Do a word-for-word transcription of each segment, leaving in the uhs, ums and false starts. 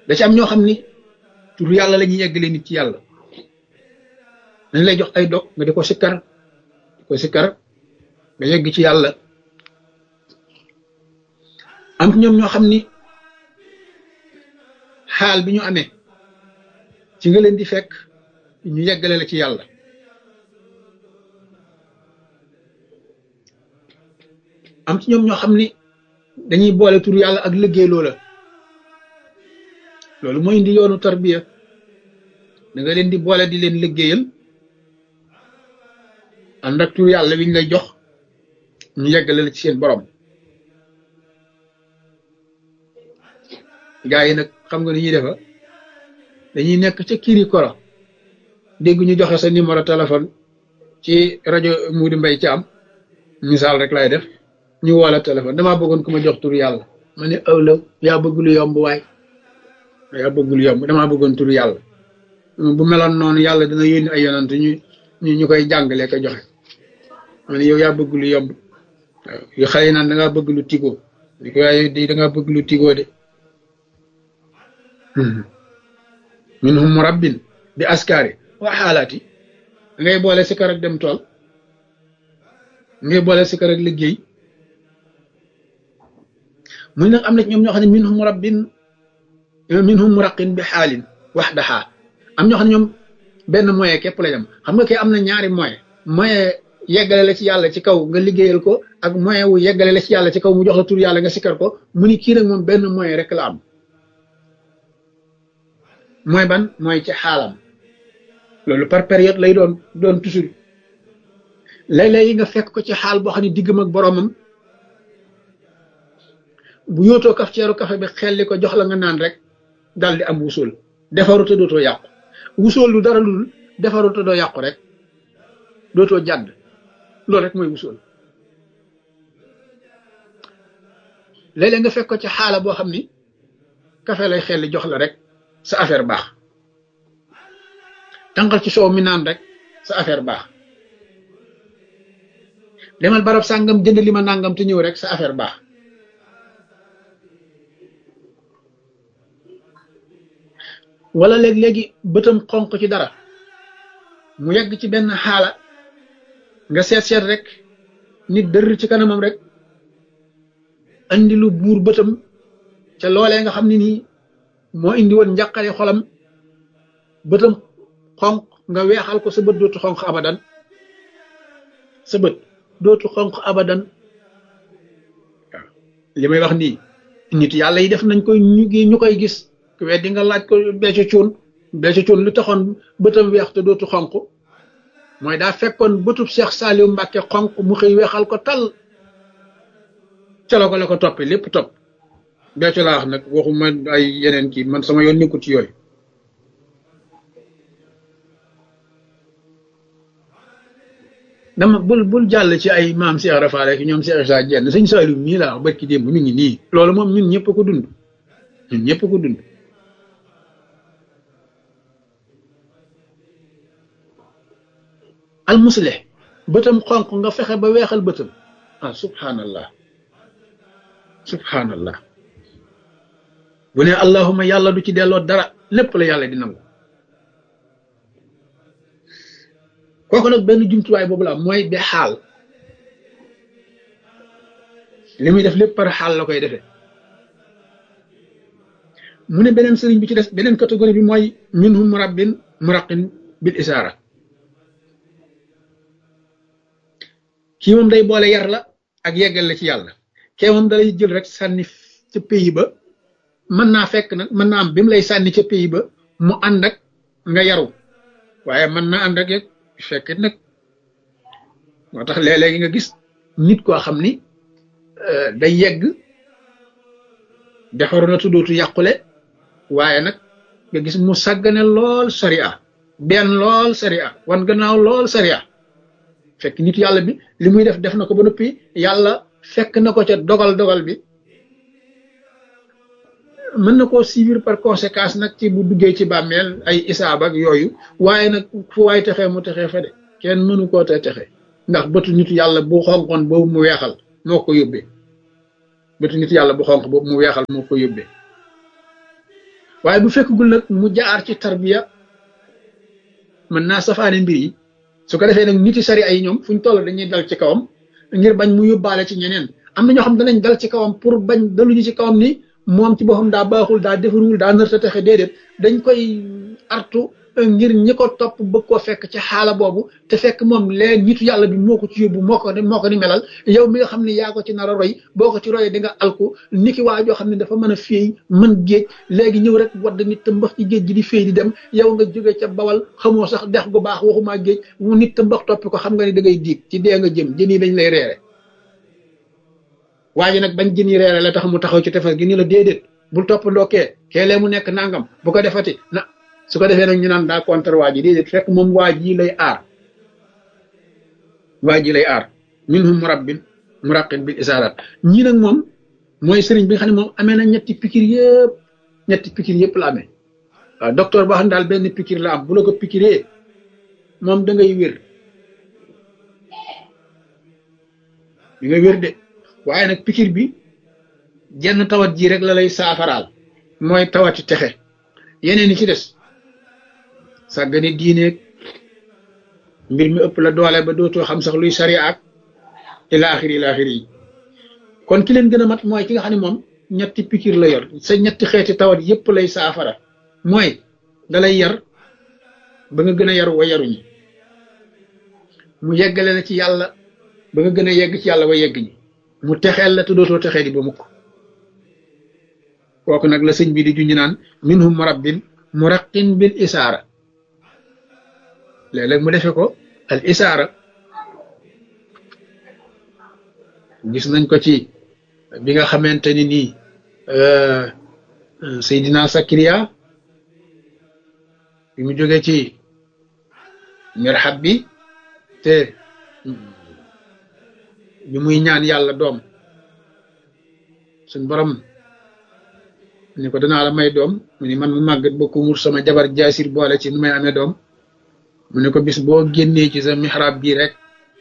da ci am ñoo xam ni tur yàlla la ñuy yeggale nit ci yàlla dañ lay jox ay dog nga di ko sikkar di ko sikkar nga yegg ci yàlla am ñoom ñoo xam ni xaal bi ñu amee ci nga leen di fekk ñu yeggale la ci yàlla am ci ñoom ñoo xam ni dañuy boole tur yàlla ak liggéey loola loolu mooy indi yoonu tarbiya da nga leen di boole di leen liggéeyal ànd ak tur yàlla bi ñu lay jox ñu yeggale la ci seen borom gaa yi nag xam nga ni ñuy defa dañuy nekk ca kiri koro dégg ñu joxe sa numéro téléphone ci rajo Moudi Mbaye Thiam misaal rek lay def ñu woo la téléphone damaa bëggoon ku ma jox tur yàlla ma ne ëwlaw yaa bëgg lu yomb waay yaa bëgg lu yomb damaa bëggoon tur yàlla bu meloon noonu yàlla dina yónni ay yonant ñu ñu ñu koy jàngalee ko joxe ma ne yow yaa bëgg lu yomb waaw yu xale yi naan da ngaa bëgg lu tigoo di ko waaye di da ngaa bëgg lu tigoo de minhum murabbin bi askari wa xaalaati ngay boole si kar ak dem tool ngay boole si kar ak liggéey muy nag am na ñoom ñoo xam ne minhum murabbin minhum muraqin bi xaalin waxdaxaa am ñoo xam ne ñoom benn moyen képp la dem xam nga kay am na ñaari moyen moyen yeggale la ci yàlla ci kaw nga liggéeyal ko ak moyen wu yeggale la ci yàlla ci kaw mu jox la tur yàlla nga sikkar ko mu ni kii nag moom benn moyen rek la am mooy ban mooy ci xaalam loolu par période lay doon doon toujours léeg-léeg yi nga fekk ko ci xaal boo xam ne diggam ak boroomam bu yootoo kaf ceeru kafe bi xelli ko jox la nga naan rek dal di am wusool defaru te dootoo yàqu wusool lu dara lul defaru te doo yàqu rek dootoo jàdd loolu rek mooy wusool léeg-léeg nga fekk ko ci xaala boo xam ni kafe lay xelli jox la rek sa affaire baax tànqal ci soow mi naan rek sa affaire baax demal barab sàngam jënd li ma nàngam te ñëw rek sa affaire baax wala léeg-léegi bëtam xonq ci dara mu yegg ci benn xaala nga seet seet rek nit dër ci kanamam rek andi lu buur bëtam ca loolee nga xam ne nii moo indi woon njàqare xolam bëtam xonq nga weexal ko sa bët dootu xonq abadan sa bët dootu xonq abadan waaw li may wax nii nit yàlla yi def nañ koy ñu gi ñu koy gis ku weddi nga laaj ko becco cuun becco cuun lu taxoon bëtam weex te dootu xonq mooy daa fekkoon bëtub Cheikh Saliou Mbacke xonq mu xëy weexal ko tal ca la ko la ko toppi lépp topp becco laa wax nag waxuma ay yeneen kii man sama yoon nekkul ci yooyu dama bul bul jàll ci ay maam Cheikh Rafa rek ñoom Cheikh Issa Diène sëñ Saliou mii laa wax barki démb mi ngi nii loolu moom ñun ñëpp ko dund ñun ñëpp ko dund al muslih bëtam xonq nga fexe ba weexal bëtam ah subhanallah subhanallah bu ne allahuma yàlla du ci delloo dara lépp la yàlla di nangu kooku nag benn jumtuwaay boobu la mooy bi xaal li muy def lépp par xaal la koy defee mu ne beneen sëriñ bi ci des beneen catégorie bi mooy minhum murabbin muraqin bil isaara kii moom day boole yar la ak yeggal la ci yàlla kee moom dalay jël rek sànni ca pays ba mën naa fekk nag mën naa am bi mu lay sànni ca pays ba mu ànd ak nga yaru waaye mën naa ànd ak yeg fekk nag moo tax léeg-léegi nga gis nit koo xam ni day yegg defaru na tuddootu yàqule waaye nag nga gis mu sàggane lool sariya benn lool sariya wan gannaaw lool sariya fekk nit yàlla bi li muy def def na ko ba noppi yàlla fekk na ko ca dogal dogal bi mën na koo suivre par conséquence nag ci bu duggee ci bàmmeel ay isaab ak yooyu waaye nag fu waay texee mu texee fa de kenn mënu koo te texe ndax bëtu nit yàlla bu xonqoon boobu mu weexal moo ko yóbbee bëtu nit yàlla bu xonq boobu mu weexal moo ko yóbbee waaye bu fekkagul nag mu jaar ci tarbiya mën naa safaane mbir yi su ko defee nag niti sari ay ñoom fuñ toll dañuy dal ci kawam ngir bañ mu yóbbaale ci ñeneen am na ñoo xam danañ dal ci kawam pour bañ daluñu ci kawam ni moom ci boppam daa baaxul daa defarul daa nërta texe déedéet dañ koy artu ngir ñi ko topp bëgg koo fekk ci xaala boobu te fekk moom lee nitu yàlla bi moo ko ci yóbbu moo ko moo ko ni melal yow mi nga xam ne yaa ko ci nar a roy boo ko ci royee di nga alku niki waa joo xam ne dafa mën a féey mën géej léegi ñëw rek wadd nit te mbax ci géej gi di féey di dem yow nga jóge ca bawal xamoo sax dex gu baax waxumaa géej mu nit te mbax toppi ko xam nga ni da ngay diig ci dee nga jëm jën yi dañ lay reere waa ji nag bañ jën yi reere la tax mu taxaw ci tefes gi ni la déedéet bul toppandoo kee keelee mu nekk nangam bu ko defati na su ko defee nag ñu naan daa contre waa ji déedéet fekk moom waa ji lay aar waa ji lay aar minhum murabbin muraqin bil isaarat ñii nag moom mooy sëriñ bi nga xam ne moom amee na ñetti pikir yëpp ñetti pikir yëpp la amee waaw docteur boo xam ne daal benn pikir la am bu la ko pikiree moom da ngay wér di nga wér de waaye nag pikir bi jenn tawat ji rek la lay saafaraal mooy tawati texe yeneen yi ci des sàggane diineeg mbir mi ëpp la doole ba dootoo xam sax luy sari ak ilaaxiri ilaaxiri yi kon ki leen gën a mat mooy ki nga xam ne moom ñetti pikir la yor sa ñetti xeeti tawat yépp lay saafara mooy dalay yar ba nga gën a yaru wa yaruñi mu yeggale la ci yàlla ba nga gën a yegg ci yàlla wa yegg ñi mu texeel la te dootoo texee di ba mukk kooku nag la sëñ bi di junj naan minhum murabbin muraqin bil isaara léeg-léeg mu defe ko al isaara gis nañ ko ci bi nga xamante ni nii Seydina Sakariya bi mu jógee ci mirhab bi te bi muy ñaan yàlla doom suñ borom ni ko danaa la may doom mu ni man mu màggat ba ku mur sama jabar jaasir boole ci nu may amee doom mu ne ko bis boo génnee ci sa mihrab bii rek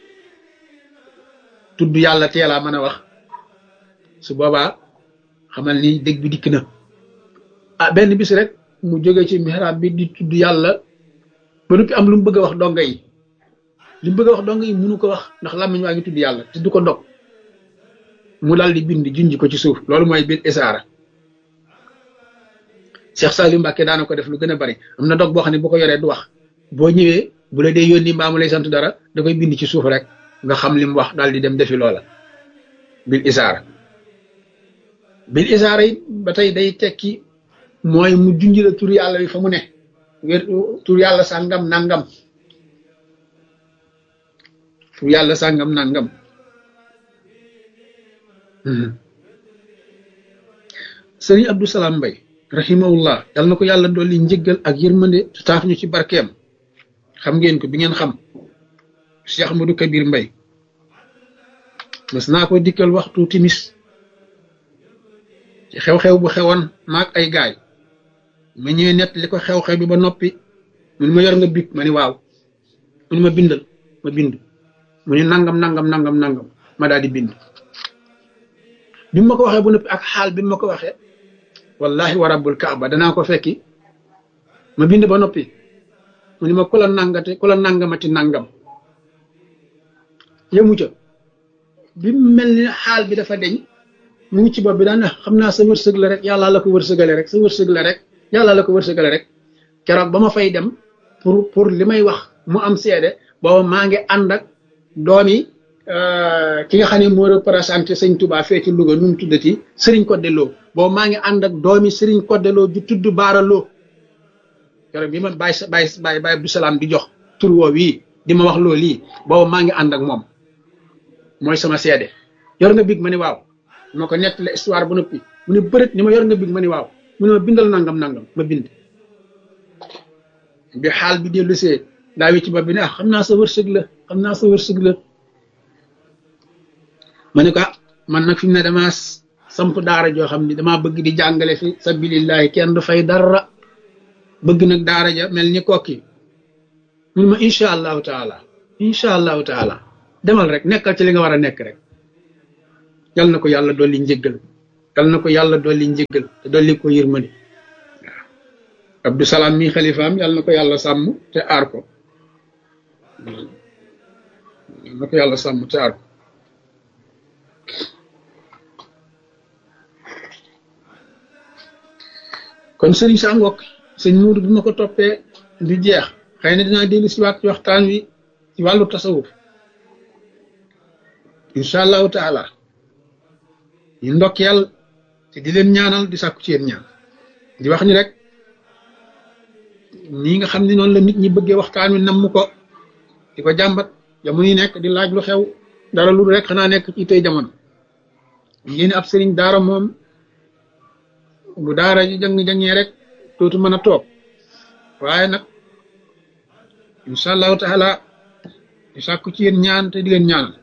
tudd yàlla teelaa mën a wax su boobaa xamal ni dëgg bi dikk na ah benn bis rek mu jóge ci mihrab bi di tudd yàlla ba noppi am lu mu bëgg a wax donga yi li mu bëgg a wax donga yi mënu ko wax ndax làmmiñ waa ngi tudd yàlla te du ko dog mu daal di bind junj ko ci suuf loolu mooy bil isaara Cheikh Saliou Mbacké daana ko def lu gën a bari am na dog boo xam ne bu ko yoree du wax boo ñëwee bu la dee yónni mbaa mu lay sant dara da koy bind ci suuf rek nga xam li mu wax daal di dem defi loola bil isaara bil isaara yi ba tey day tekki mooy mu junj la tur yàlla bi fa mu ne wér tur yàlla sàngam nangam tur yàlla sàngam nangam sëriñ Abdou Salam Mbaye rahimahullah yal na ko yàlla dolli njëggal ak yërmande te taaf ñu ci barkeem xam ngeen ko bi ngeen xam Cheikh Ahmadou Kabir Mbaye mas naa ko dikkal waxtu timis ci xew-xew bu xewoon maag ay gaay ma ñëwee nett li ko xew-xew bi ba noppi mu ni ma yor nga big ma ni waaw mu ni ma bindal ma bind mu ni nangam nangam nangam nangam ma daal di bind bi ma ko waxee bu noppi ak xaal bi ma ko waxee wallahi wa rabbul kaaba danaa ko fekki ma bind ba noppi mu ni ma ku la nangate ku la nangamati nangam yëmu ca bi mel ni xaal bi dafa deñ mu ngi ci bopp bi daan xam naa sa wërsëg la rek yàlla la ko wërsëgale rek sa wërsëg la rek yàlla la ko wërsëgale rek keroog ba ma fay dem pour pour li may wax mu am seede booba maa ngi ànd ak doomi ki nga xam ne moo représenté sëñ Touba fee ci Louga nu mu tuddati Serigne Codé Lo boobu maa ngi ànd ak doomi Serigne Codé Lo ju tudd Baara Lo keroog bi ma bàyyi sa bàyyi bàyyi bàyyi Abdou Salam di jox tur woo wii di ma wax loo lii boobu maa ngi ànd ak moom mooy sama seede yor nga big ma ni waaw ma ko nett la histoire bu noppi mu ne bërët ni ma yor nga big ma ni waaw mu ne ma bindal nangam nangam ma bind bi xaal bi dellu see daa wi ci bopp bi ne ah xam naa sa wërsëg la xam naa sa wërsëg la ma ne ko man nag fi mu ne damaa samp daara joo xam ni damaa bëgg di jàngale fi sabilillahi kenn du fay dara bëgg nag daara ja mel ni kokki mun ma incha allahu taala incha allahu taala demal rek nekkal ci li nga war a nekk rek yal na ko yàlla dolli njëggal yal na ko yàlla dolli njëggal te dolli ko yërmande waaw Abdou Salam mi xalifaam yàlla na ko yàlla sàmm te aar ko yàlla na ko yàlla sàmm te aar ko kon sëriñ sa ngokk sëñ Muudu bu ma ko toppee du jeex xëy na dinaa dellu si waat ci waxtaan wi ci wàllu tasawuf incha allahu taala ñu ndokkeel te di leen ñaanal di sàkku ci yéen ñaan di wax ni rek nii nga xam ne noonu la nit ñi bëggee waxtaan wi namm ko di ko jàmbat jamono yi nekk di laaj lu xew dara lu rek xanaa nekk ci tey jamono ngeen ab sëriñ daara moom bu daara ji jàng-jàngee rek dootu mën a toog waaye nag incha allahu taala di sàkku ci yéen ñaan te di leen ñaanal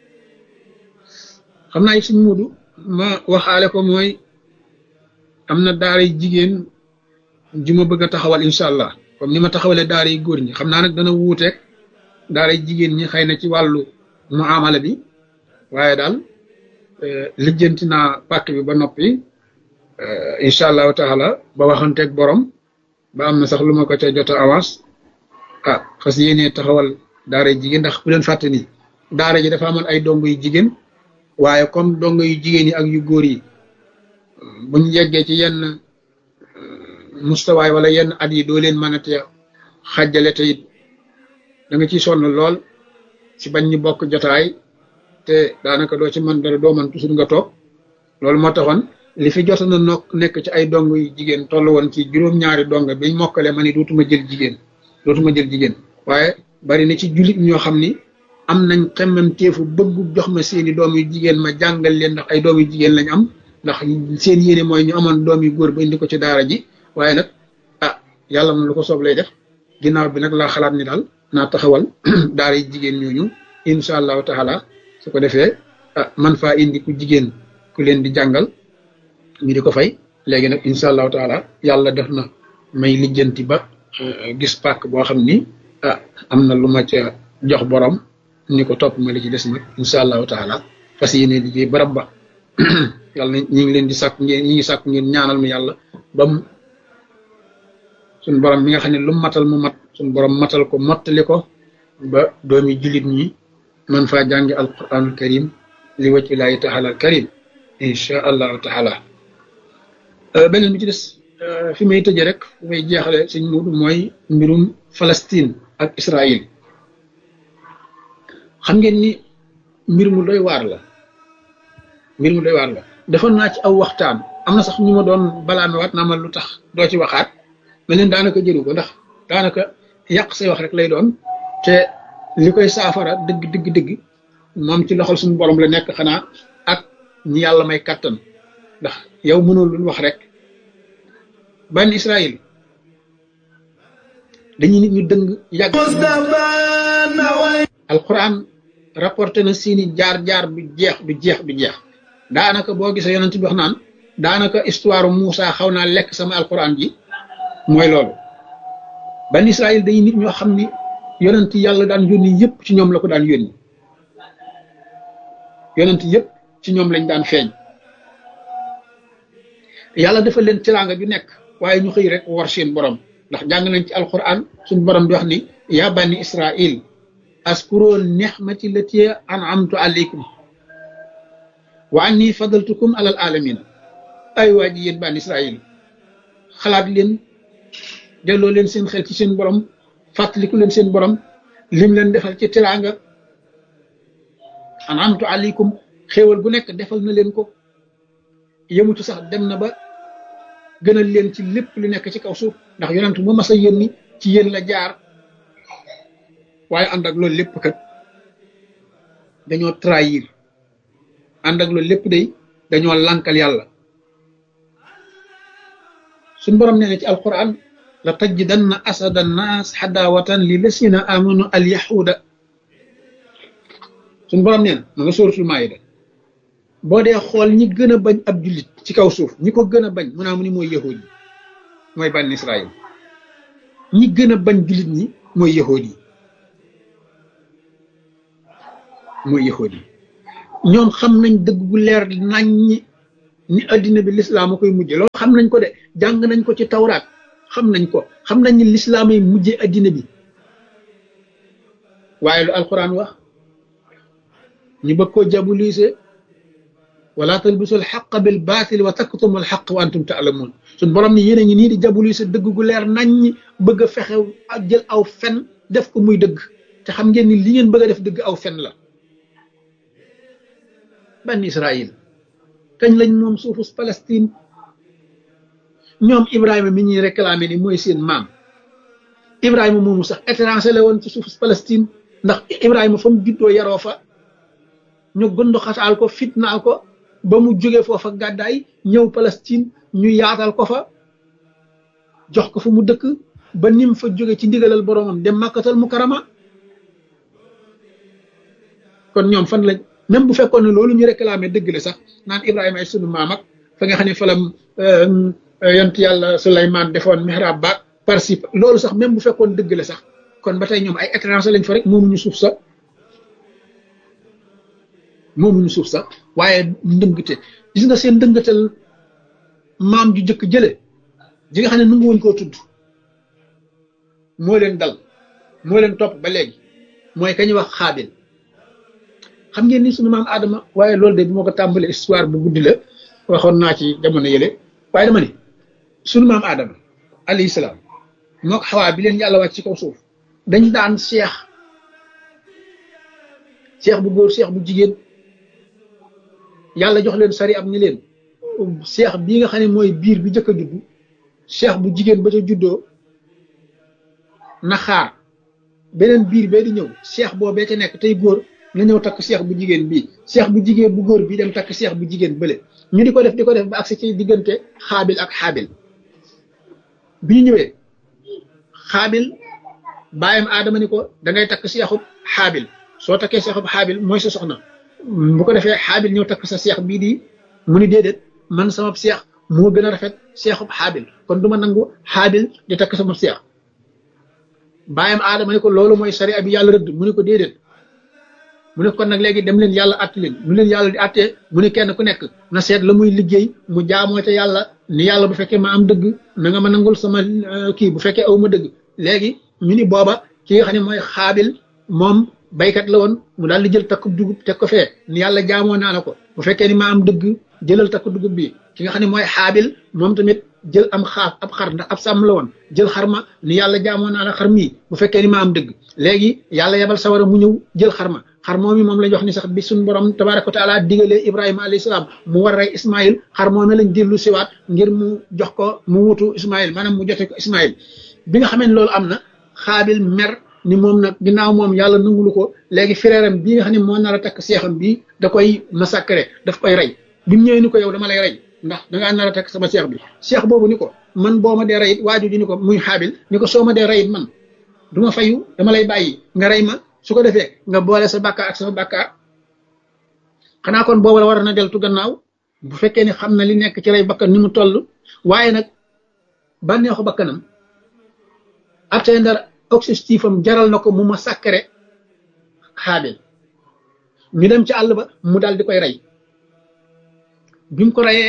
xam naa it suñ Muudu ma waxaale ko mooy am na daara yi jigéen ji ma bëgg a taxawal incha allah comme ni ma taxawalee daara yi góor ñi xam naa nag dana wuuteeg daara yi jigéen ñi xëy na ci wàllu muamala bi waaye daal lijjanti naa pàkk bi ba noppi incha allahu taala ba waxanteeg borom ba am na sax lu ma ko ca jot a avance ah fas yéenee taxawal daara yi jigéen ndax bu leen fàtte ni daara ji dafa amoon ay dongo yu jigéen waaye comme dongo yu jigéen yi ak yu góor yi buñ yeggee ci yenn mustawaay wala yenn at yi doo leen mën a te xàjjale te it da nga ciy sonn lool ci bañ ñu bokk jotaay te daanaka doo ci mën dara doo mën toujours nga toog loolu moo taxoon li fi jot na nokk nekk ci ay dong yu jigéen toll woon ci juróom-ñaari dong biñ mokkale ma ni dootuma jël jigéen dootuma jël jigéen waaye bari na ci jullit ñoo xam ni am nañ xemmem teefu bëggu jox ma seeni doom yu jigéen ma jàngal leen ndax ay doom yu jigéen lañ am ndax seen yéene mooy ñu amoon doom yu góor ba indi ko ci daara ji waaye nag ah yàlla moom lu ko soob lay def ginnaaw bi nag laa xalaat ni daal naa taxawal daara yi jigéen ñooñu incha allahu taala su ko defee ah man faa indi ku jigéen ku leen di jàngal ñu di ko fay léegi nag incha allahu taala yàlla def na may lijjanti ba gis pàkk boo xam ni ah am na lu ma ca jox borom ni ko topp ma li ci des nag incha allahu taala fas yéene liggéey barab ba yàlla ñi ngi leen di sàkk ngeen ñi ngi sàkk ngeen ñaanal mi yàlla ba mu suñ borom mi nga xam ne lu matal mu mat suñ borom matal ko mottali ko ba doomi jullit ñi man faa jàngi alquranul karim li wacc laahi taala al karim incha allahu taala beneen bi ci des fi may tëje rek fi may jeexale sëñ Muudu mooy mbirum Palestine ak Israël xam ngeen ni mbir mu doy waar la mbir mu doy waar la defoon naa ci aw waxtaan am na sax ñu ma doon balaame waat naa ma lu tax doo ci waxaat ma leen daanaka jëru ko ndax daanaka yàq say wax rek lay doon te li koy saafara dëgg dëgg dëgg moom ci loxol suñu borom la nekk xanaa ak ñi yàlla may kàttan ndax yow mënul lu wax rek ban Israël dañuy nit ñu dëng yàgg alquran rapporté na seeni jaar-jaar du jeex du jeex du jeex daanaka boo gisee yonent bi wax naan daanaka histoire Moussa xaw naa lekk sama alquran ji mooy loolu ban Israël dañuy nit ñoo xam ni yonent yàlla daan yónni yëpp ci ñoom la ko daan yónni yonent yëpp ci ñoom lañ daan feeñ yàlla dafa leen teraanga ju nekk waaye ñu xëy rek war seen borom ndax jàng nañ ci alquran suñu borom di wax ni yaa bani Israël askuru nixmati lati an'amtu alaykum wa anni fadaltukum alal alamina ay waa ji yéen bani Israël xalaat leen delloo leen seen xel ci seen borom fàttaliku leen seen borom lim leen defal ci teraanga an'amtu alaykum xéewal gu nekk defal na leen ko yemutu sax dem na ba gënal leen ci lépp lu nekk ci kaw suuf ndax yonent mu mas a yónni ci yéen la jaar waaye ànd ak loolu lépp kat dañoo trahir ànd ak loolu lépp day dañoo lankal yàlla suñ borom nee na ci alquran la tajidanna asada annaas xadaawatan li lasina amanu al yahuda suñ borom nee na ma nga sóoratul maayida boo dee xool ñi gën a bañ ab jullit ci kaw suuf ñi ko gën a bañ mu naa mu ni mooy yahuud yi mooy ban Israël ñi gën a bañ jullit ñi mooy yahuud yi mooy yahuud yi ñoom xam nañ dëgg gu leer nañ ñi ni addina bi lislaam a koy mujj loolu xam nañ ko de jàng nañ ko ci tawraat xam nañ ko xam nañ ni lislaam yi mujjee addina bi waaye lu alquran wax ñu bëgg koo jabulise wala talbisul xaq bil baatil wa taktumul xaq wa antum taalamun suñ borom ni yéen a ngi nii di jabulise dëgg gu leer nañ bëgg a fexe ak jël aw fen def ko muy dëgg te xam ngeen ni li ngeen bëgg a def dëgg aw fen la ban Israël kañ lañ moom suufus Palestine ñoom Ibrahima mi ñuy réclamé ni mooy seen maam Ibrahima moomu sax étranger la woon ci suufus Palestine ndax Ibrahima fa mu juddoo yaroo fa ñu gëndu xataal ko fitnaal ko ba mu jóge foofa gàddaay ñëw Palestine ñu yaatal ko fa jox ko fa mu dëkk ba nim fa jóge ci ndigalal boromam dem Makkatal Mukarrama kon ñoom fan lañ même bu fekkoon ne loolu ñu réclamé dëgg la sax naan Ibrahima ay sunu maam ak fa nga xam ne falam yont yàlla Suleymaan defoon mihrab ba participe loolu sax même bu fekkoon dëgg la sax kon ba tey ñoom ay étranger lañ fa rek moomuñu suuf sax moomuñu suuf sax waaye ndëngte gis nga seen ndëngatal maam ju jëkk jële ji nga xam ne nangu woon koo tudd moo leen dal moo leen topp ba léegi mooy ka ñuy wax Xaabil xam ngeen ni suñu maam Adama waaye loolu de bu ma ko tàmbalee histoire bu guddi la waxoon naa ci jamono yële waaye dama ni suñu maam Adama alayhi salaam moo ko Xawaa bi leen yàlla wàcc ci kaw suuf dañ daan seex seex bu góor seex bu jigéen yàlla jox leen sari am ni leen seex bii nga xam ne mooy biir bi njëkk a juddu seex bu jigéen ba ca juddoo na xaar beneen biir bee di ñëw seex boobee ca nekk tey góor na ñëw takk seex bu jigéen bii seex bu jigéen bu góor bii dem takk seex bu jigéen bële ñu di ko def di ko def ba agsi ci diggante xaabil ak xaabil bi ñu ñëwee xaabil bàyyam aadama ni ko da ngay takk seexub xaabil soo takkee seexub xaabil mooy sa soxna bu ko defee xaabil ñëw takk sa seex bii di mu ni déedéet man sama seex moo gën a rafet seexub xaabil kon du ma nangu xaabil di takk sama seex bàyyam aadama ni ko loolu mooy sariya bi yàlla rëdd mu ni ko déedéet mu ne kon nag léegi dem leen yàlla att leen mu leen yàlla di attee mu ne kenn ku nekk na seet la muy liggéey mu jaamoo ca yàlla ni yàlla bu fekkee ma am dëgg na nga ma nangul sama kii bu fekkee aw ma dëgg léegi ñu ni booba ki nga xam ne mooy xaabil moom baykat la woon mu daal di jël takku dugub teg ko fee ni yàlla jaamoo naa la ko bu fekkee ni ma am dëgg jëlal takku dugub bi ki nga xam ne mooy xaabil moom tamit jël am xaaf ab xar ndax ab sàmm la woon jël xar ma ni yàlla jaamoo naa la xar mii bu fekkee ni ma am dëgg léegi yàlla yebal sawara mu ñëw jël xar ma xar moom mi moom lañ wax ni sax bi suñu borom tabaraka wa taala digalee Ibrahima alayhi salaam mu war rey Ismaïl xar moom lañ dellu siwaat ngir mu jox ko mu wutu Ismaïl maanaam mu jote ko Ismaïl bi nga xamee ne loolu am na xaabil mer ni moom nag ginnaaw moom yàlla nangulu ko léegi frère am bii nga xam ne moo nar a takk seexam bii da koy massacrer daf koy rey bi mu ñëwee ni ko yow dama lay rey ndax dangaa nar a takk sama seex bi seex boobu ni ko man boo ma dee reyit waaju ji ni ko muy xaabil ni ko soo ma dee reyit man du ma fayu dama lay bàyyi nga rey ma su ko defee nga boole sa bàkkaar ak sama bàkkaar xanaa kon boobu la war na deltu gannaaw bu fekkee ni xam na li nekk ci rey bakkan ni mu toll waaye nag bànneexu bakkanam atteindre objectif am jaral na ko mu ma sàkkare xaabil ñu dem ci àll ba mu daal di koy rey bi mu ko reyee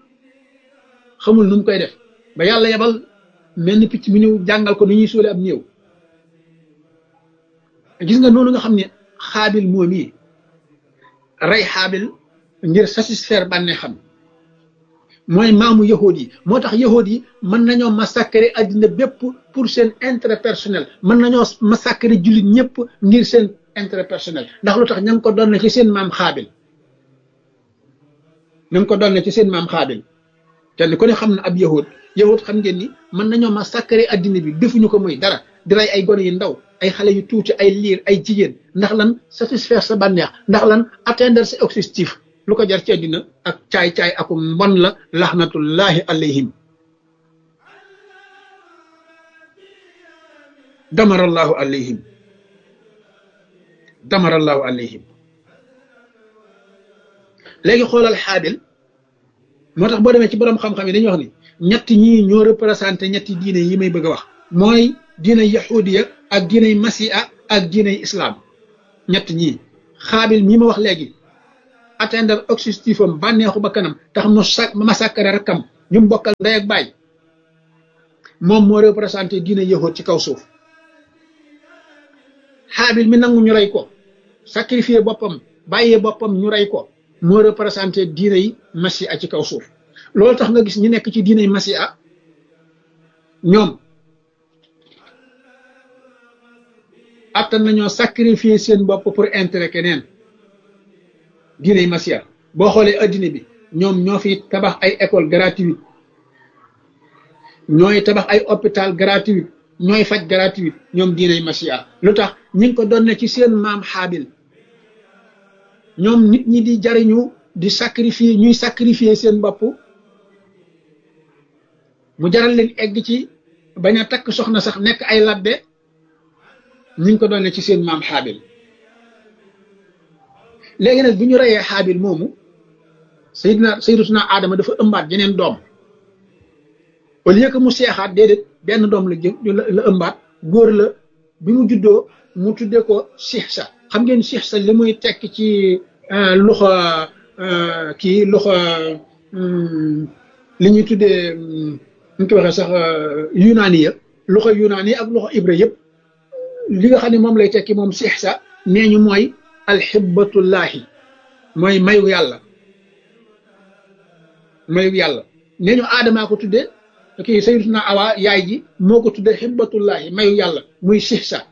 xamul nu mu koy def ba yàlla yebal mel ni picc mu ñëw jàngal ko nu ñuy suule ab néew gis nga noonu nga xam ne xaabil moom yi rey xaabil ngir satisfaire bànnee xam mooy maamu yahood yi moo tax yahood yi mën nañoo massacrer addina bépp pour seen intérêt personnel mën nañoo massacrer jullit ñëpp ngir seen intérêt personnel ndax lu tax ña ngi ko doon na ci seen maam xaabil ña ngi ko doon na ci seen maam xaabil kenn ku ne xam na ab yahood yahood xam ngeen ni mën nañoo massacrer addina bi defuñu ko muy dara di rey ay gone yu ndaw ay xale yu tuuti ay liir ay jigéen ndax lan satisfaire sa bànneex ndax lan atteindre sa objectif lu ko jar ci àddina ak caay-caay aku mbon la laxnatullahi alayhim damarallahu alayhim damarallahu alayhim léegi xoolal xaabil moo tax boo demee ci borom xam-xam yi dañuy wax ni ñetti ñii ñoo représenté ñetti diine yi may bëgg a wax mooy diinay yahudiya ak diinay masiha ak diinay islam ñett ñii xaabil mii ma wax léegi atteindre objectif am bànneexu ba kanam tax mu sa massacre rakkam ñu bokkal ndey ak baay moom moo représenté diine yahood ci kaw suuf xaabil mi nangu ñu rey ko sacrifier boppam bàyyee boppam ñu rey ko moo représenté diine yi masiha ci kaw suuf loolu tax nga gis ñi nekk ci diine yi masiha ñoom attan nañoo sacrifier seen bopp pour intérêt keneen diine yi masiha boo xoolee addina bi ñoom ñoo fi tabax ay école gratuite ñooy tabax ay hôpital gratuit ñooy faj gratuit ñoom diine yi masiha lu tax ñi ngi ko doon ci seen maam xaabil ñoom nit ñi di jariñu di sacrifier ñuy sacrifier seen bopp mu jaral leen egg ci bañ a takk soxna sax nekk ay labbe ñi ngi ko doon ci seen maam xaabil léegi nag bu ñu reyee xaabil moomu sayidna sayyidatuna Adama dafa ëmbaat jeneen doom au lieu que mu seexaat déedéet benn doom la jë la ëmbaat góor la bi mu juddoo mu tuddee ko Sihsa xam ngeen Sihsa li muy tekk ci loxo kii loxo li ñuy tuddee ñu ko waxee sax yunaani ya loxo yunaani ak loxo ibra yëpp li nga xam ne moom lay tekki moom Sihsa nee ñu mooy alxibbatullahi mooy mayu yàlla mayu yàlla nee ñu aadamaa ko tuddee kii sayyidatuna Awa yaay ji moo ko tuddee xibbatullahi mayu yàlla muy Sihsa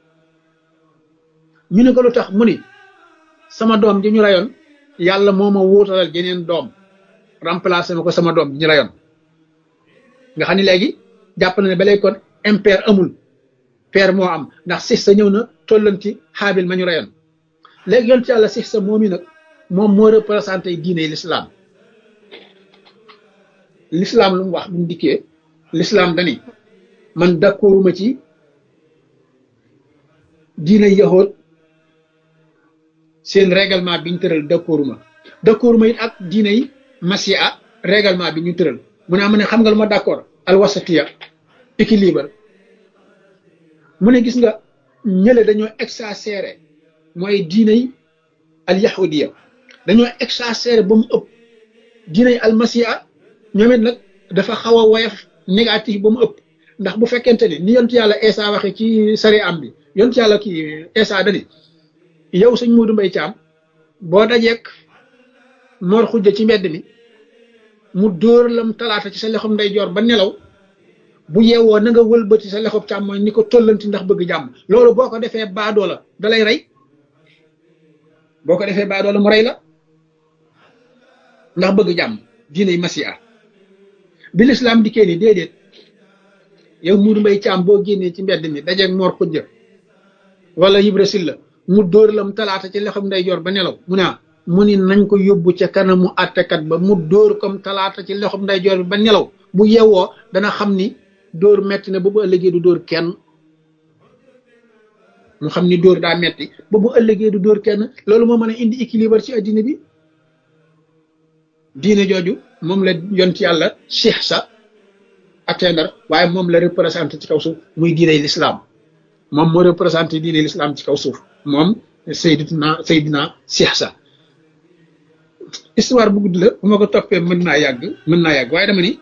ñu ne ko lu tax mu ni sama doom ji ñu rayoon yàlla moo ma wuutalal jeneen doom remplacé ma ko sama doom ji ñu rayoon nga xam ne léegi jàpp na ne ba léegi kon impair amul père moo am ndax Sihsa ñëw na tollanti xaabil ma ñu rayoon léegi yoon ci yàlla Sihsa moom i nag moom moo représenté diine l'islam l'islam lu mu wax bu mu dikkee l'islam dani man d'accorduma ci diine yahood seen règlement bi ñu tëral d'accorduma d'accorduma it ak diine yi masiha règlement bi ñu tëral mu ne am ne xam nga lu ma d'accord al wasatiya équilibre mu ne gis nga ñële dañoo exagéré mooy diine yi al yahudiya dañoo exagéré ba mu ëpp diine yi al masiha ñoom it nag dafa xaw a woyof négatif ba mu ëpp ndax bu fekkente ni ni yontu yàlla Isa waxe ci sari am bi yontu yàlla kii Isa dani yow sëñ Moodu Mbay Caam boo dajeek Mor Xujja ci mbedd mi mu dóor lam talaata ci sa lexum ndeyjoor ba nelaw bu yeewoo na nga wëlbati sa lexum càmmooñ ni ko tollanti ndax bëgg jàmm loolu boo ko defee baadoo la da lay rey boo ko defee baadoo la mu rey la ndax bëgg jàmm diine yi masiha bi lislaam dikkee ni déedéet yow Moodu Mbay Caam boo génnee ci mbedd mi dajeeg Mor Xujja wala Ibra Silla mu dóor lam talaata ci lexum ndeyjoor ba nelaw mu ne mu ni nañ ko yóbbu ca kanamu àttekat ba mu dóor comme talaata ci lexum ndeyjoor bi ba nelaw bu yeewoo dana xam ni dóor metti na ba bu ëllëgee du dóor kenn mu xam ni dóor daa metti ba bu ëllëgee du dóor kenn loolu moo mën a indi équilibre ci addina bi diine jooju moom la yont yàlla Sihsa atteindre waaye moom la représenté ci kaw suuf muy diine l'islam moom moo représenté diine l'islam ci kaw suuf moom Seydina Seydina Sihsa histoire bu gudd la bu ma ko toppee mën naa yàgg mën naa yàgg waaye dama ni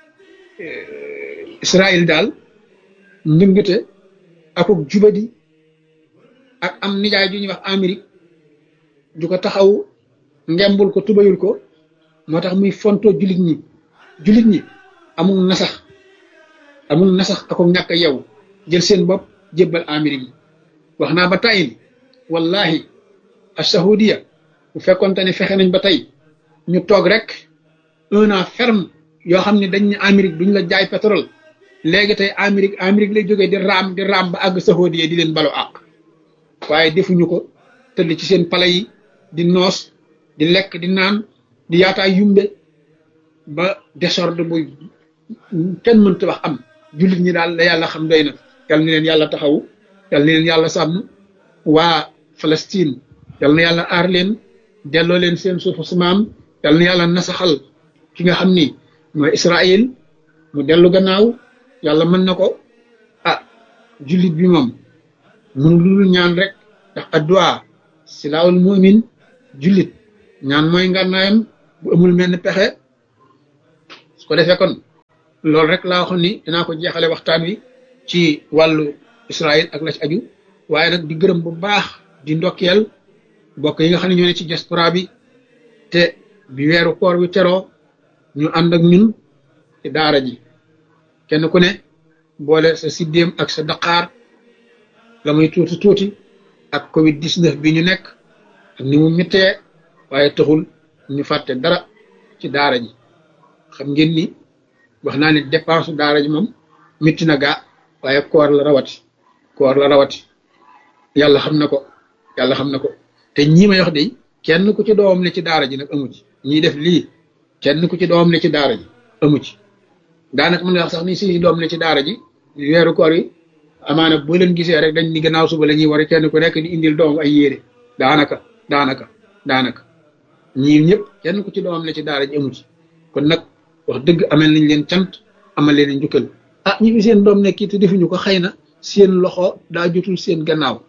Israël daal ndëngate akuk jubadi ak am nijaay ju ñuy wax Amérique du ko taxaw ngembul ko tubayul ko moo tax muy fontoo jullit ñi jullit ñi amul nasax amul nasax akuk ñàkk yow jël seen bopp jébbal Amérique yi wax naa ba tàyyi wallahi as-saoudiya bu fekkonte ne fexe nañ ba tey ñu toog rek un an ferme yoo xam ne dañ ne Amérique duñ la jaay pétrole léegi tey Amérique Amérique lay jógee di raam di raam ba àgg saoudiya di leen balu àq waaye defuñu ko tëdd ci seen pale yi di noos di lekk di naan di yaataay yumbe ba désordre bu kenn mënta wax am jullit ñi daal la yàlla xam doy na yal na leen yàlla taxaw yal na leen yàlla sàmm waa Palestine yal na yàlla aar leen delloo leen seen suufu su maam yal na yàlla nasaxal ki nga xam ni mooy Israël mu dellu gannaaw yàlla mën na ko ah jullit bi moom mënu lul ñaan rek ndax addu'a silaahul mu'min jullit ñaan mooy ngànnaayam bu amul menn pexe su ko defee kon loolu rek laa waxoon ni dinaa ko jeexale waxtaan wi ci wàllu Israël ak la ci aju waaye nag di gërëm bu baax di ndokkeel bokk yi nga xam ne ñoo ne ci diaspora bi te bi weeru koor bi teroo ñu ànd ak ñun ci daara ji kenn ku ne boole sa siddéem ak sa daqaar la muy tuuti tuuti ak covid dix-neuf bi ñu nekk ak ni mu méttee waaye taxul ñu fàtte dara ci daara ji xam ngeen ni wax naa ne dépense daara ji moom métti na gaa waaye koor la rawati koor la rawati yàlla xam na ko yàlla xam na ko te ñii may wax de kenn ku ci doomam ne ci daara ji nag amu ci ñii def lii kenn ku ci doomam ne ci daara ji amu ci daanaka mën nga wax sax ni si doom ne ci daara ji weeru koor yi amaana boo leen gisee rek dañ ni gannaaw suba la ñuy war kenn ku nekk di indil doomam ay yére daanaka daanaka daanaka ñii ñëpp kenn ku ci doomam ne ci daara ji amu ci kon nag wax dëgg amel nañ leen cant amal leen njukkal ah ñi fi seen doom nekk te defuñu ko xëy na seen loxo daa jotul seen gannaaw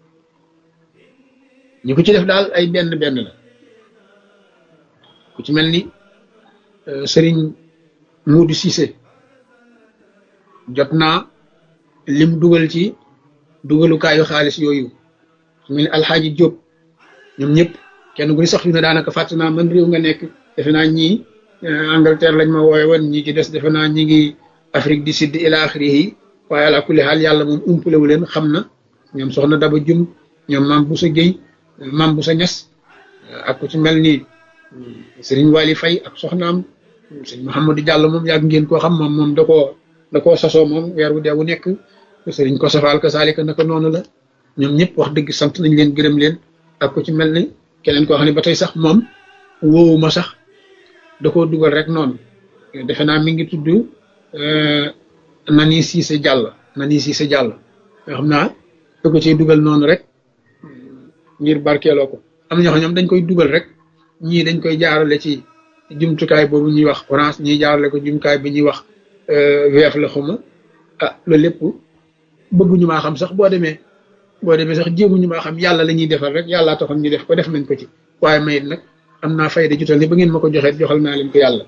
ñu ko ci def daal ay benn benn la ku ci mel ni Serigne Modou Cissé jot naa lim dugal ci dugalukaayu xaalis yooyu ku mel ni Alxaaji Diop ñoom ñëpp kenn ku ni sax fi ne daanaka fàtte naa man réew nga nekk defe naa ñii Angleterre lañ ma wooye woon ñii ci des defe naa ñi ngi Afrique du Sud ila axirihi waaye ala kulli xaal yàlla moom umpale wu leen xam na ñoom soxna Daba Jum ñoom maam Boussa Gueye maam Boussa Niass ak ku ci mel ni Serigne Wali Faye ak soxnaam sëñ Mouhamadou Diallo moom yàgg ngeen koo xam moom moom da koo da koo sasoo moom weer wu dee wu nekk Serigne ko safal ka saalika naka noonu la ñoom ñëpp wax dëgg sant nañ leen gërëm leen ak ku ci mel ni keneen koo xam ne ba tey sax moom wóowuma sax da koo dugal rek noonu defe naa mi ngi tudd Nani Cissé Diallo Nani Cissé Diallo yoo xam naa da ko ciy dugal noonu rek ngir barkeeloo ko am na ñoo xam ñoom dañ koy dugal rek ñii dañ koy jaarale ci jumtukaay boobu ñuy wax orange ñii jaarale ko jumtukaay bi ñuy wax weef la xuma ah loolu lépp bëgguñu maa xam sax boo demee boo demee sax jéemuñu maa xam yàlla la ñuy defal rek yàllaa taxoon ñu def ko def nañ ko ci waaye mayit nag am naa fayda jutal ni ba ngeen ma ko joxee joxal naa leen ko yàlla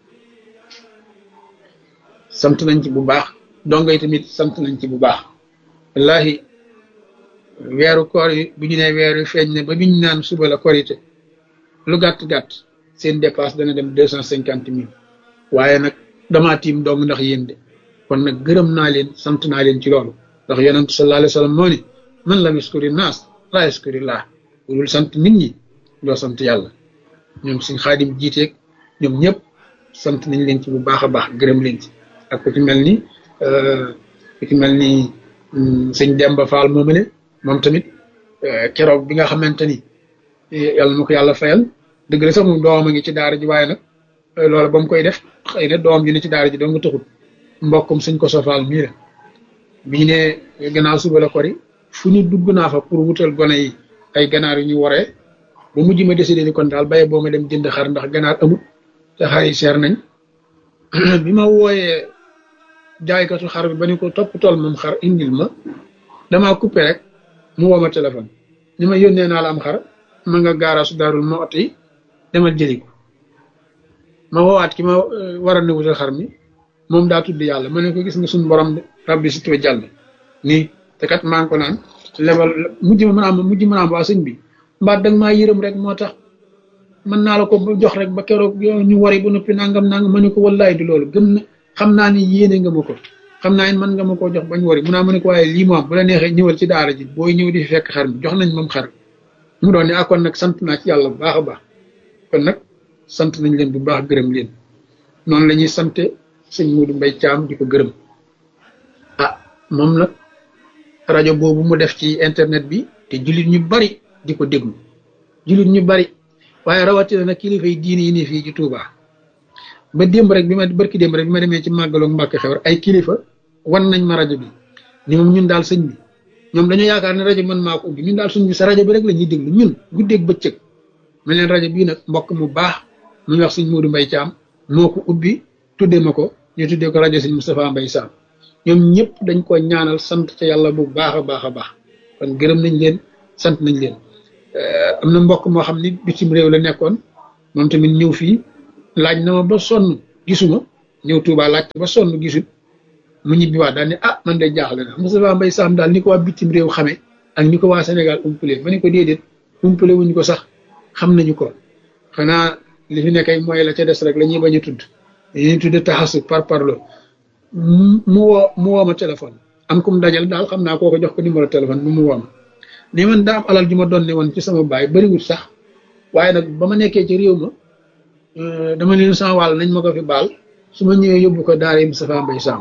sant nañ ci bu baax donga yi tamit sant nañ ci bu baax wallahi weeru koor yi bu ñu nee weeru feeñ ne ba biñu naan suba la korité lu gàtt-gàtt seen dépasse dana dem deux cent cinquante mille waaye nag damaa tiim dong ndax yéen de kon nag gërëm naa leen sant naa leen ci loolu ndax yonent sallallahu alayhi wa sallam moo ni man lam yaskuri naas laa yaskuri laa dul sant nit ñi doo sant yàlla ñoom suñ xaadim jiiteeg ñoom ñëpp sant nañ leen ci bu baax a baax gërëm leen ci ak ku ci mel ni ku ci mel ni sëñ Demba Fall moom ne moom tamit keroog bi nga xamante ni yàlla na ko yàlla fayal dëgg la sax moom doomam a ngi ci daara ji waaye nag loolu ba mu koy def xëy na doomam ji ne ci daara ji doo nga taxul mbokkum suñ ko sofaal mii la bii ne gannaaw suba la kori fu ñu dugg naa fa pour wutal gone yi ay ganaar yu ñu waree ba mujj ma décidé ni kon daal baye boo ma dem jënd xar ndax ganaar amut te xar yi seer nañ bi ma wooyee jaaykatu xar bi ba ni ko topp tool moom xar indil ma damaa coupé rek mu woo ma téléphone ni ma yónnee naa la am xar ma nga gaaraasu daarul ma ot yi demal jëli ko ma woowaat ki ma war a ne wutal xar mi moom daa tudd yàlla ma ne ko gis nga suñu borom de rabbi si tuwe jàll nii te kat maa ngi ko naan lebal mujj ma mën a mujj mën a am waa sëñ bi mbaa danga maa yërëm rek moo tax mën naa la ko jox rek ba keroog ñu wari ba noppi nangam nangam ma ne ko wallaay du loolu gëm na xam naa ni yéene nga ma ko xam naa ni mën nga ma koo jox bañ wari mu naa ma ne ko waaye lii moom bu la neexee ñëwal ci daara ji booy ñëw di fekk xar mi jox nañ moom xar mu doon ne ah kon nag sant naa ci yàlla bu baax a baax kon nag sant nañ leen bu baax gërëm leen noonu la ñuy sante sëñ Modou Mbaye Thiam di ko gërëm ah moom nag rajo boobu mu def ci internet bi te jullit ñu bari di ko déglu jullit ñu bari waaye rawatina nag kilifa yi diine yi ne fii ci Touba ba démb rek bi ma barki démb rek bi ma demee ci màggaloog Mbàkke Xewar ay kilifa wan nañ ma rajo bi ni moom ñun daal sëñ bi ñoom dañoo yaakaar ne rajo man maa ko ubbi ñun daal suñ bi sa rajo bi rek la ñuy déglu ñun guddeeg bëccëg ma leen rajo bii nag mbokk mu baax muy wax sëñ Modou Mbaye Thiam moo ko ubbi tuddee ma ko ñu tuddee ko rajo sëñ Moustapha Mbaye Sam ñoom ñëpp dañ ko ñaanal sant ca yàlla bu baax a baax a baax kon gërëm nañ leen sant nañ leen am na mbokk moo xam ni bitim réew la nekkoon moom tamit ñëw fii laaj na ma ba sonn gisuma ñëw Touba laaj ba sonn gisul mu ñibbiwaat daal ne ah man de jaaxle na Moustapha Mbaye Sam daal ni ko waa bitim réew xamee ak ni ko waa Sénégal umpale ma ne ko déedéet umpale wuñ ko sax xam nañu ko xanaa li fi nekkay mooy la ca des rek la ñuy bañ a tudd dañuy tudd taxasu par parlo mu woo mu woo ma téléphone am kum dajal daal xam naa koo ko jox ko numéro téléphone bu mu woo ma ni man daa am alal ju ma doon ne woon ci sama baay bëriwul sax waaye nag ba ma nekkee ci réew ma dama leen sama wàll nañ ma ko fi baal su ma ñëwee yóbbu ko daara Moustapha Mbaye Sam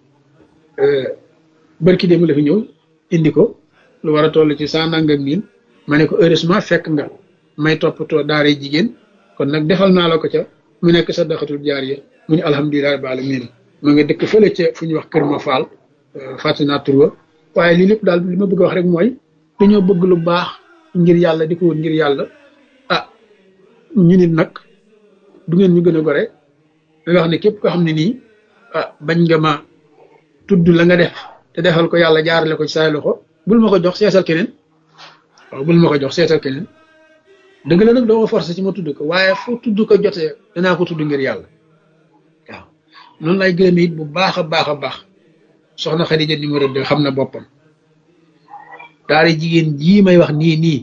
barki démb la fi ñëw indi ko lu war a toll ci cent nangam mille ma ne ko heureusement fekk nga may toppatoo daara jigéen kon nag defal naa la ko ca mu nekk sa daxatul jaariya mu ne alhamdulilah rabbil alamin ma nga dëkk fële ca fu ñuy wax Kër Ma Faal fàtte naa tur wa waaye lii lépp daal li ma bëgg a wax rek mooy dañoo bëgg lu baax ngir yàlla di ko wut ngir yàlla ah ñu nit nag du ngeen ñu gën a gore da nga wax ne képp koo xam ne nii ah bañ nga ma tudd la nga def te defal ko yàlla jaarale ko ci say loxo bul ma ko jox seetal keneen waaw bul ma ko jox seetal keneen dëgg la nag doo ma forcé ci ma tudd ko waaye fu tudd ko jotee danaa ko tudd ngir yàlla waaw noonu lay gërëme it bu baax a baax a baax soxna Xadija numéro deux xam na boppam daara jigéen jii may wax nii nii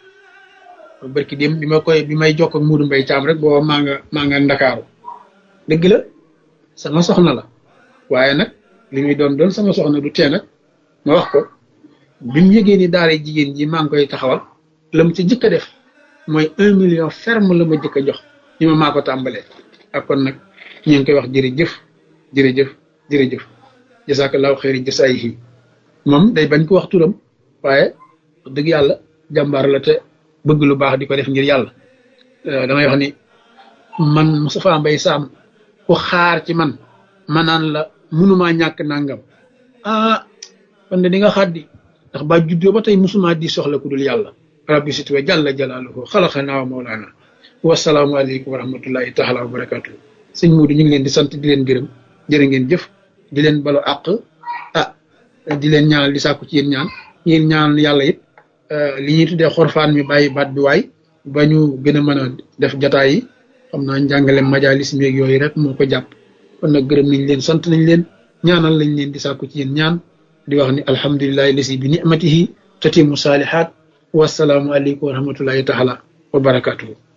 barki dem bi ma koy bi may jokk ak Muudu Mbay Caam rek booba maa nga maa nga Ndakaaru dëgg la sama soxna la waaye nag li muy doon doon sama soxna du tee nag ma wax ko bi mu yëgee ni daara jigéen ji maa ngi koy taxawal la mu ci jëkk a def mooy un million ferme la ma jëkk a jox ni ma maa ko tàmbalee ak kon nag ñu ngi koy wax jërëjëf jërëjëf jërëjëf jasaakallaahu xayri jasaayihi moom day bañ ko wax turam waaye wax dëgg yàlla jàmbaar la te bëgg lu baax di ko def ngir yàlla damay wax ni man Moustapha Mbaye Sam ku xaar ci man ma naan la mënumaa ñàkk nangam ah kon de di nga xaddi ndax ba juddoo ba tey musuma di soxla ku dul yàlla rabbi sit wa jalla jalaaluhu xalaqana wa mawlana wasalaamu aleykum wa rahmatullahi taala wa barakatuh sëñ Muudu ñu ngi leen di sant di leen gërëm jërë ngeen jëf di leen balo àq ah di leen ñaanal di sàkku ci yéen ñaan yéen ñaan yàlla it li ñuy tuddee xorfaan mi bàyyi baat bi waay ba ñu gën a mën a def jataay yi xam naa njàngale majalis meeg yooyu rek moo ko jàpp kon nag gërëm nañ leen sant nañ leen ñaanal lañ leen di sàkku ci yéen ñaan di wax ni alhamdulillahi lasi bi ni'matihi tatimu saalihaat wasalaamu aleykum wa rahmatullahi taala wa barakatuhu